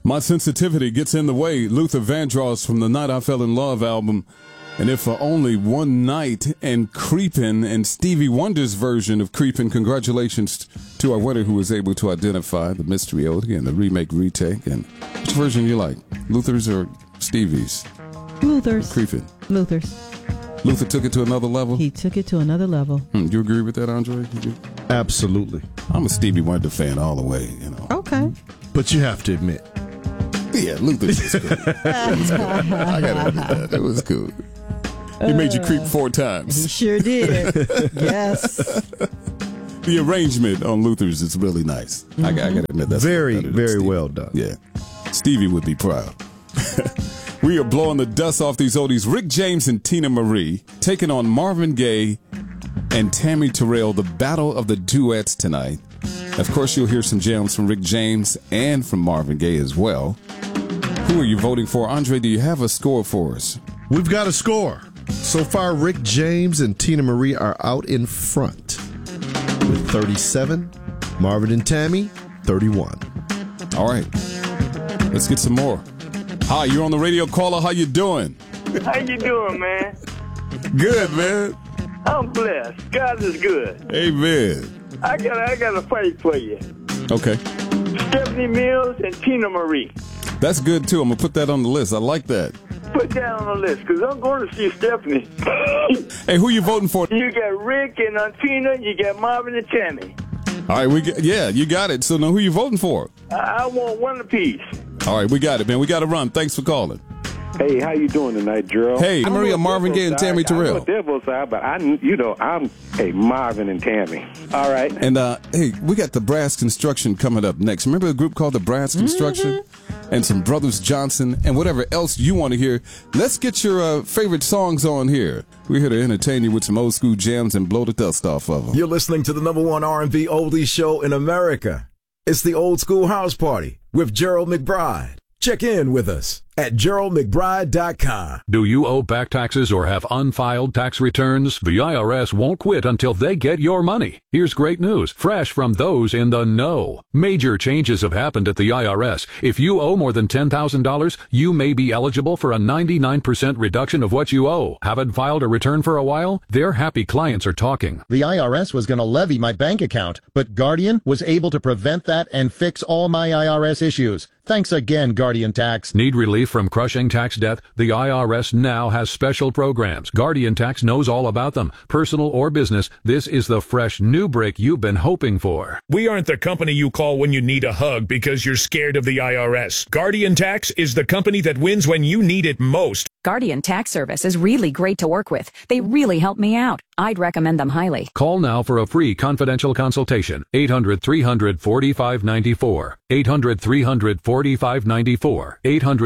My sensitivity gets in the way. Luther Vandross from the Night I Fell in Love album. And if for only one night, and Creepin', and Stevie Wonder's version of Creepin'. Congratulations to our winner who was able to identify the mystery ode and the remake, retake. And which version you like? Luther's or Stevie's? Luther's. Creepin'. Luther's. Luther took it to another level? He took it to another level. You agree with that, Andre? Absolutely. I'm a Stevie Wonder fan all the way, you know. Okay. But you have to admit. Yeah, Luther's was cool. I gotta admit that. It was cool. He made you creep 4 times. He sure did. Yes. The arrangement on Luther's is really nice. I gotta admit that's very, very well done. Yeah. Stevie would be proud. We are blowing the dust off these oldies. Rick James and Tina Marie taking on Marvin Gaye and Tammy Terrell, the battle of the duets tonight. Of course, you'll hear some jams from Rick James and from Marvin Gaye as well. Who are you voting for? Andre, do you have a score for us? We've got a score. So far, Rick James and Tina Marie are out in front with 37. Marvin and Tammy, 31. All right. Let's get some more. Hi, you're on the radio. Caller, how you doing? How you doing, man? Good, man. I'm blessed. God is good. Amen. I got a fight for you. Okay. Stephanie Mills and Tina Marie. That's good, too. I'm going to put that on the list. I like that. Put that on the list, because I'm going to see Stephanie. Hey, who you voting for? You got Rick and Tina. You got Marvin and Tammy. All right, you got it. So now who you voting for? I want one apiece. All right, we got it, man. We got to run. Thanks for calling. Hey, how you doing tonight, Gerald? Hey, Maria, Marvin Gaye, and Tammy Terrell. I'm a devil side, but I'm Marvin and Tammy. All right. And hey, we got the Brass Construction coming up next. Remember a group called the Brass Construction? And some Brothers Johnson and whatever else you want to hear. Let's get your favorite songs on here. We're here to entertain you with some old school jams and blow the dust off of them. You're listening to the #1 R&B oldies show in America. It's the Old School House Party with Gerald McBride. Check in with us at GeraldMcBride.com. Do you owe back taxes or have unfiled tax returns? The IRS won't quit until they get your money. Here's great news, fresh from those in the know. Major changes have happened at the IRS. If you owe more than $10,000, you may be eligible for a 99% reduction of what you owe. Haven't filed a return for a while? Their happy clients are talking. The IRS was going to levy my bank account, but Guardian was able to prevent that and fix all my IRS issues. Thanks again, Guardian Tax. Need relief from crushing tax debt? The IRS now has special programs. Guardian Tax knows all about them. Personal or business, this is the fresh new break you've been hoping for. We aren't the company you call when you need a hug because you're scared of the IRS. Guardian Tax is the company that wins when you need it most. Guardian Tax Service is really great to work with. They really help me out. I'd recommend them highly. Call now for a free confidential consultation. 800-300-4594. 800-300-4594.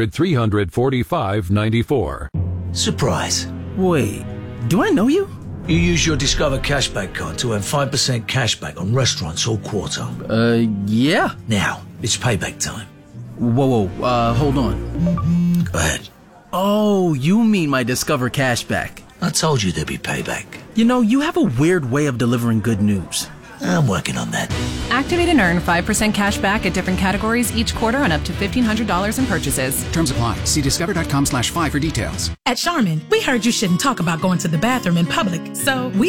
800-300-4594. Surprise. Wait, do I know you? You use your Discover Cashback card to earn 5% cashback on restaurants all quarter. Yeah. Now, it's payback time. Whoa, hold on. Go ahead. Oh, you mean my Discover Cashback. I told you there'd be payback. You know, you have a weird way of delivering good news. I'm working on that. Activate and earn 5% cash back at different categories each quarter on up to $1,500 in purchases. Terms apply. See discover.com/5 for details. At Charmin, we heard you shouldn't talk about going to the bathroom in public, so we